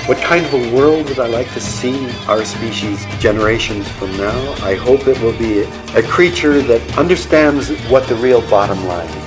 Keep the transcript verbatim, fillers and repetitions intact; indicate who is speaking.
Speaker 1: What kind of a world would I like to see our species generations from now? I hope it will be a creature that understands what the real bottom line is.